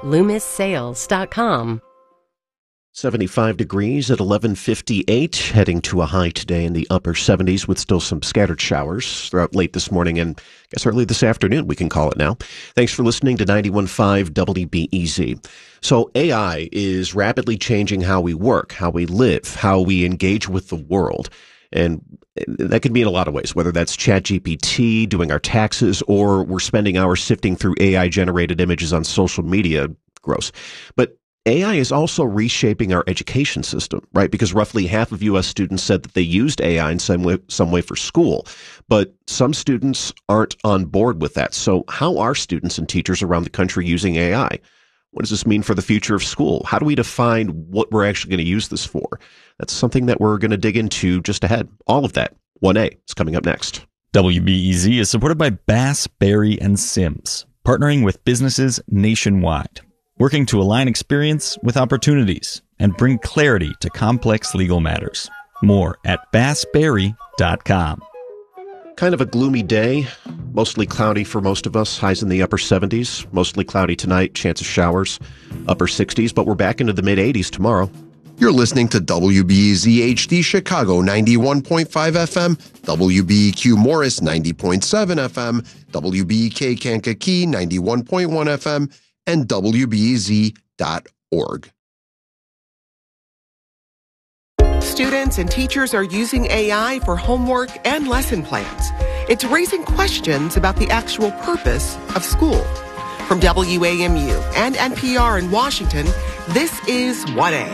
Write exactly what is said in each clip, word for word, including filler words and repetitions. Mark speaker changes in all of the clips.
Speaker 1: loomis sales dot com.
Speaker 2: seventy-five degrees at eleven fifty-eight, heading to a high today in the upper seventies with still some scattered showers throughout late this morning and I guess early this afternoon, we can call it now. Thanks for listening to ninety-one point five W B E Z. So A I is rapidly changing how we work, how we live, how we engage with the world. And that could mean a lot of ways, whether that's ChatGPT, doing our taxes, or we're spending hours sifting through A I-generated images on social media. Gross. But A I is also reshaping our education system, right? Because roughly half of U S students said that they used A I in some way, some way for school, but some students aren't on board with that. So how are students and teachers around the country using A I? What does this mean for the future of school? How do we define what we're actually going to use this for? That's something that we're going to dig into just ahead. All of that, one A, is coming up next.
Speaker 3: W B E Z is supported by Bass, Berry, and Sims, partnering with businesses nationwide, working to align experience with opportunities and bring clarity to complex legal matters. More at bass berry dot com.
Speaker 2: Kind of a gloomy day, mostly cloudy for most of us, highs in the upper seventies, mostly cloudy tonight, chance of showers, upper sixties, but we're back into the mid eighties tomorrow.
Speaker 4: You're listening to W B E Z H D Chicago ninety-one point five F M, W B E Q Morris ninety point seven F M, W B E K Kankakee ninety-one point one F M, and W B E Z dot org.
Speaker 5: Students and teachers are using A I for homework and lesson plans. It's raising questions about the actual purpose of school. From W A M U and N P R in Washington, this is one A.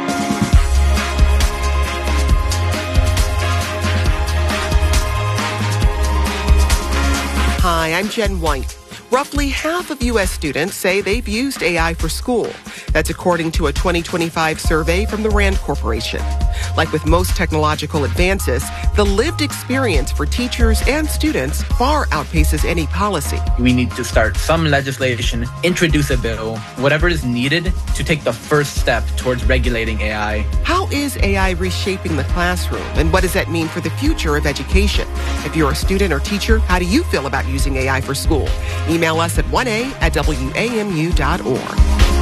Speaker 5: Hi, I'm Jen White. Roughly half of U S students say they've used A I for school. That's according to a twenty twenty-five survey from the RAND Corporation. Like with most technological advances, the lived experience for teachers and students far outpaces any policy.
Speaker 6: We need to start some legislation, introduce a bill, whatever is needed to take the first step towards regulating A I.
Speaker 5: How is A I reshaping the classroom, and what does that mean for the future of education? If you're a student or teacher, how do you feel about using A I for school? Email us at one A at W A M U dot org.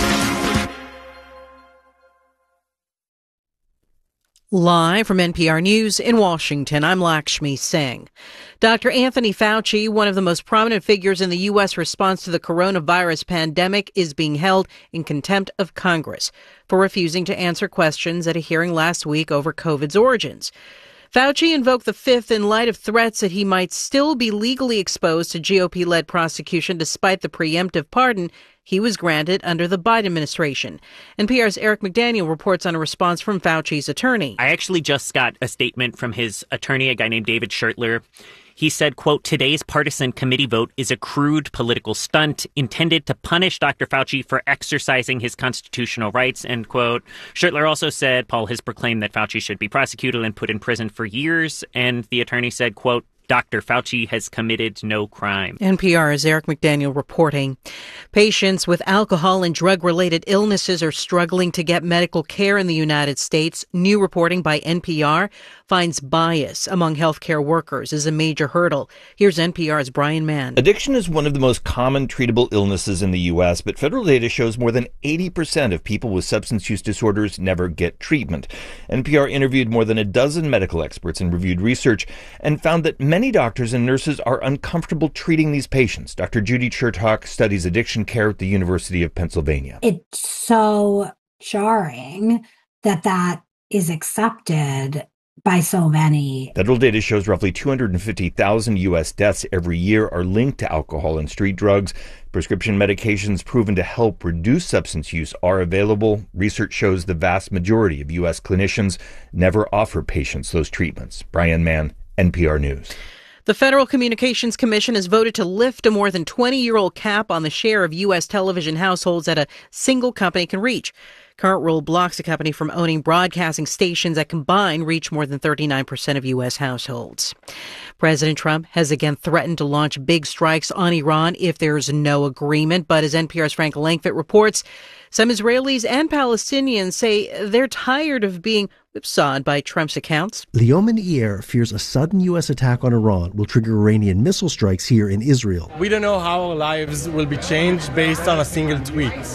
Speaker 7: Live from N P R News in Washington, I'm Lakshmi Singh. Doctor Anthony Fauci, one of the most prominent figures in the U S response to the coronavirus pandemic, is being held in contempt of Congress for refusing to answer questions at a hearing last week over COVID's origins. Fauci invoked the Fifth in light of threats that he might still be legally exposed to G O P-led prosecution despite the preemptive pardon he was granted under the Biden administration. N P R's Eric McDaniel reports on a response from Fauci's attorney.
Speaker 8: I actually just got a statement from his attorney, a guy named David Schertler. He said, quote, today's partisan committee vote is a crude political stunt intended to punish Doctor Fauci for exercising his constitutional rights, end quote. Schertler also said Paul has proclaimed that Fauci should be prosecuted and put in prison for years. And the attorney said, quote, Doctor Fauci has committed no crime.
Speaker 7: N P R's Eric McDaniel reporting. Patients with alcohol and drug-related illnesses are struggling to get medical care in the United States. New reporting by N P R finds bias among healthcare workers is a major hurdle. Here's N P R's Brian Mann.
Speaker 9: Addiction is one of the most common treatable illnesses in the U S, but federal data shows more than eighty percent of people with substance use disorders never get treatment. N P R interviewed more than a dozen medical experts and reviewed research and found that many doctors and nurses are uncomfortable treating these patients. Doctor Judy Chertok studies addiction care at the University of Pennsylvania.
Speaker 10: It's so jarring that that is accepted by so many.
Speaker 9: Federal data shows roughly two hundred fifty thousand U S deaths every year are linked to alcohol and street drugs. Prescription medications proven to help reduce substance use are available. Research shows the vast majority of U S clinicians never offer patients those treatments. Brian Mann, N P R News.
Speaker 7: The Federal Communications Commission has voted to lift a more than twenty-year-old cap on the share of U S television households that a single company can reach. Current rule blocks a company from owning broadcasting stations that combined reach more than thirty-nine percent of U S households. President Trump has again threatened to launch big strikes on Iran if there's no agreement. But as N P R's Frank Langfitt reports, some Israelis and Palestinians say they're tired of being whipsawed by Trump's accounts.
Speaker 11: The Yomani fears a sudden U S attack on Iran will trigger Iranian missile strikes here in Israel.
Speaker 12: We don't know how lives will be changed based on a single tweet.